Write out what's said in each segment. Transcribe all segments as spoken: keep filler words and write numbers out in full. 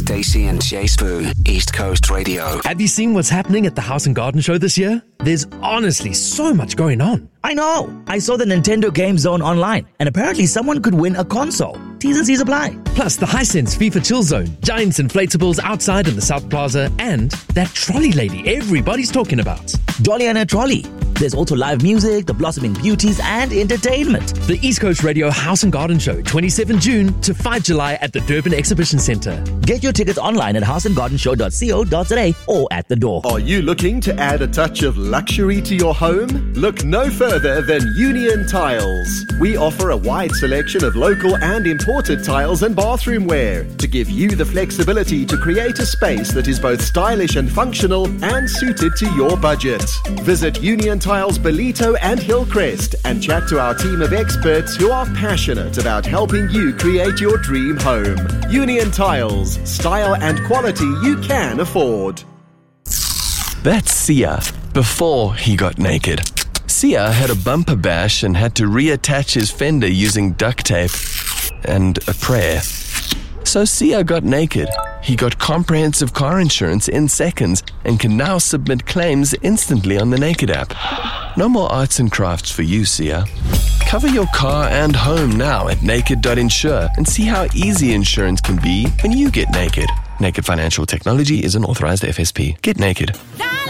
Stacey and Jay Spoo, East Coast Radio. Have you seen what's happening at the House and Garden Show this year? There's honestly so much going on. I know. I saw the Nintendo Game Zone online, and apparently someone could win a console. T's and C's apply. Plus the Hisense FIFA Chill Zone, giants inflatables outside in the South Plaza, and that trolley lady everybody's talking about. Dolly and her trolley. There's also live music, the blossoming beauties, and entertainment. The East Coast Radio House and Garden Show, twenty-seventh of June to fifth of July at the Durban Exhibition Centre. Get your tickets online at house and garden show dot co dot za or at the door. Are you looking to add a touch of luxury to your home? Look no further than Union Tiles. We offer a wide selection of local and imported tiles and bathroom wear to give you the flexibility to create a space that is both stylish and functional and suited to your budget. Visit Union Tiles Belito and Hillcrest and chat to our team of experts who are passionate about helping you create your dream home. Union Tiles, style and quality you can afford. That's Sia before he got naked. Sia had a bumper bash and had to reattach his fender using duct tape and a prayer. So Sia got naked. He got comprehensive car insurance in seconds and can now submit claims instantly on the Naked app. No more arts and crafts for you, Sia. Cover your car and home now at naked dot insure and see how easy insurance can be when you get naked. Naked Financial Technology is an authorized F S P. Get naked.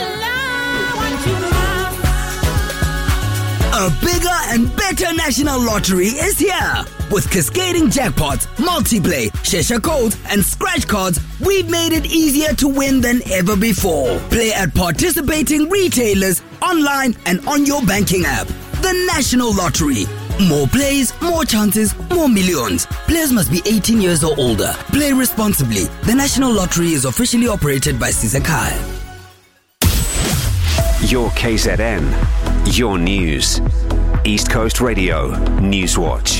A bigger and better national lottery is here. With cascading jackpots, multiplay, Shesha codes, and scratch cards, we've made it easier to win than ever before. Play at participating retailers, online, and on your banking app. The National Lottery. More plays, more chances, more millions. Players must be eighteen years or older. Play responsibly. The National Lottery is officially operated by Sizakai. Your K Z N, your news. East Coast Radio, Newswatch.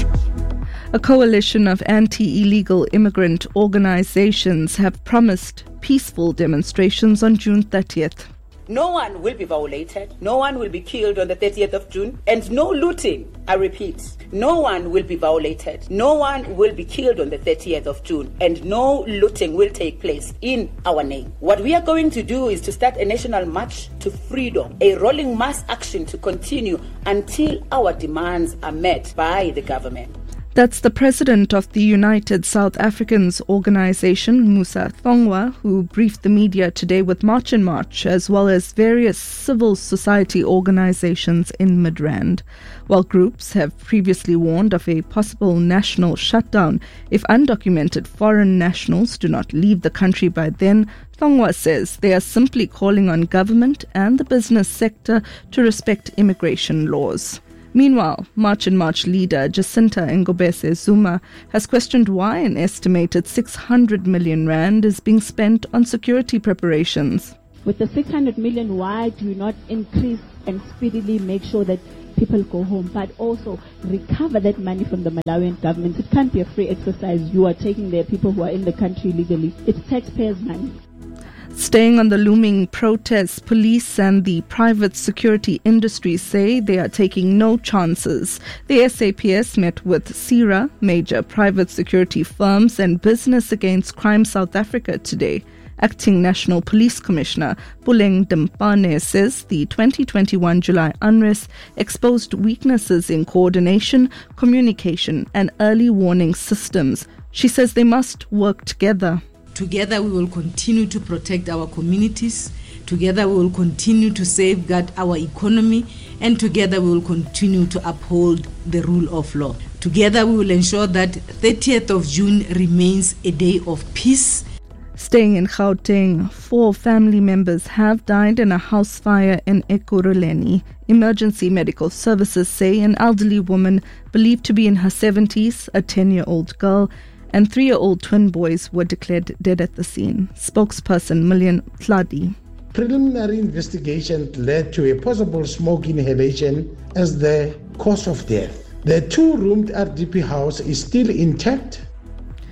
A coalition of anti-illegal immigrant organizations have promised peaceful demonstrations on June thirtieth. No one will be violated, no one will be killed on the thirtieth of June, and no looting, I repeat, no one will be violated, no one will be killed on the thirtieth of June, and no looting will take place in our name. What we are going to do is to start a national march to freedom, a rolling mass action to continue until our demands are met by the government. That's the president of the United South Africans organization, Musa Thongwa, who briefed the media today with March and March, as well as various civil society organizations in Midrand. While groups have previously warned of a possible national shutdown if undocumented foreign nationals do not leave the country by then, Thongwa says they are simply calling on government and the business sector to respect immigration laws. Meanwhile, March and March leader Jacinta Ngobese Zuma has questioned why an estimated six hundred million rand is being spent on security preparations. With the six hundred million, why do you not increase and speedily make sure that people go home, but also recover that money from the Malawian government? It can't be a free exercise. You are taking the people who are in the country legally. It's taxpayers' money. Staying on the looming protests, police and the private security industry say they are taking no chances. The S A P S met with SERA, major private security firms, and Business Against Crime South Africa today. Acting National Police Commissioner Puleng Dimpane says the twenty twenty-one July unrest exposed weaknesses in coordination, communication, and early warning systems. She says they must work together. Together we will continue to protect our communities, together we will continue to safeguard our economy, and together we will continue to uphold the rule of law. Together we will ensure that thirtieth of June remains a day of peace. Staying in Gauteng, four family members have died in a house fire in Ekurhuleni. Emergency medical services say an elderly woman believed to be in her seventies, a ten-year-old girl, and three-year-old twin boys were declared dead at the scene. Spokesperson Million Tladi. Preliminary investigation led to a possible smoke inhalation as the cause of death. The two-roomed R D P house is still intact.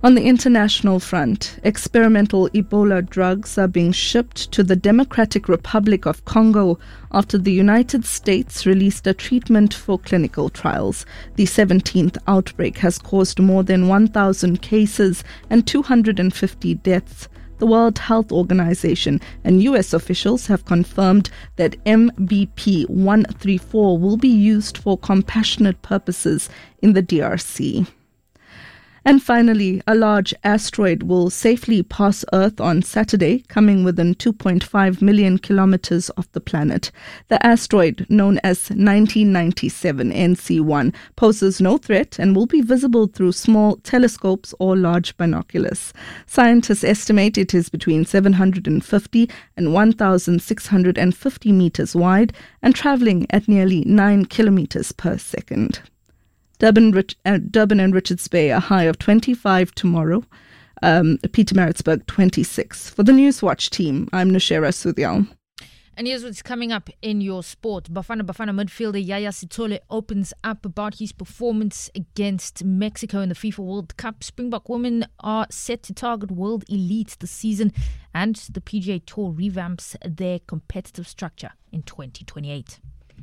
On the international front, experimental Ebola drugs are being shipped to the Democratic Republic of Congo after the United States released a treatment for clinical trials. The seventeenth outbreak has caused more than one thousand cases and two hundred fifty deaths. The World Health Organization and U S officials have confirmed that M B P one thirty-four will be used for compassionate purposes in the D R C. And finally, a large asteroid will safely pass Earth on Saturday, coming within two point five million kilometers of the planet. The asteroid, known as nineteen ninety-seven N C one, poses no threat and will be visible through small telescopes or large binoculars. Scientists estimate it is between seven hundred fifty and one thousand six hundred fifty meters wide and traveling at nearly nine kilometers per second. Durban, Rich, uh, Durban and Richards Bay, a high of twenty-five tomorrow. Um, Pietermaritzburg, twenty-six. For the Newswatch team, I'm Nushera Sudhyal. And here's what's coming up in your sport. Bafana Bafana midfielder Yaya Sithole opens up about his performance against Mexico in the FIFA World Cup. Springbok women are set to target world elite this season, and the P G A Tour revamps their competitive structure in twenty twenty-eight.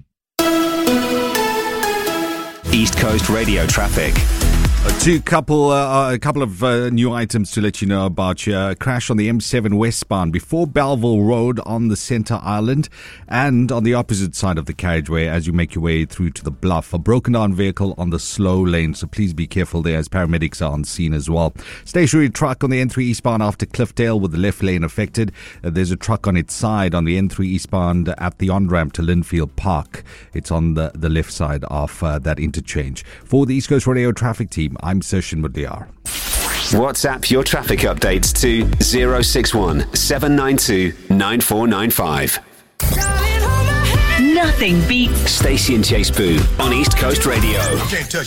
East Coast Radio traffic. Uh, two couple, uh, a couple of uh, new items to let you know about here. A crash on the M seven westbound before Belleville Road on the Centre Island and on the opposite side of the carriageway as you make your way through to the Bluff. A broken down vehicle on the slow lane, so please be careful there as paramedics are on scene as well. Stationary truck on the N three eastbound after Cliffdale with the left lane affected. Uh, there's a truck on its side on the N three eastbound at the on-ramp to Linfield Park. It's on the, the left side of uh, that interchange. For the East Coast Radio traffic team, I'm Sershin Mudiar. WhatsApp your traffic updates to zero six one seven nine two nine four nine five. Nothing beats Stacey and Chase Boo on East Coast Radio. Can't touch